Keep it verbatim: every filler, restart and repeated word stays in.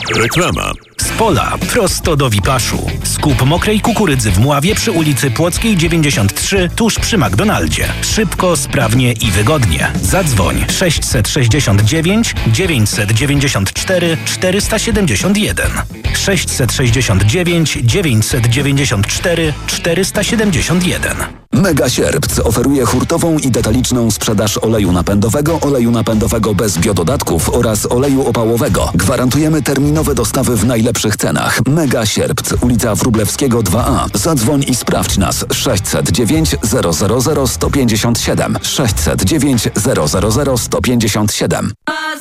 Reklama. Z pola prosto do Wipaszu. Skup mokrej kukurydzy w Mławie przy ulicy Płockiej dziewięćdziesiąt trzy, tuż przy McDonaldzie. Szybko, sprawnie i wygodnie. Zadzwoń sześćset sześćdziesiąt dziewięć dziewięćset dziewięćdziesiąt cztery czterysta siedemdziesiąt jeden. sześćset sześćdziesiąt dziewięć dziewięćset dziewięćdziesiąt cztery czterysta siedemdziesiąt jeden. Mega Sierpc oferuje hurtową i detaliczną sprzedaż oleju napędowego, oleju napędowego bez biododatków oraz oleju opałowego. Gwarantujemy terminowe dostawy w najlepszych cenach. Mega Sierpc, ulica Wróblewskiego dwa A. Zadzwoń i sprawdź nas. sześćset dziewięć zero zero zero sto pięćdziesiąt siedem. sześćset dziewięć zero zero zero sto pięćdziesiąt siedem.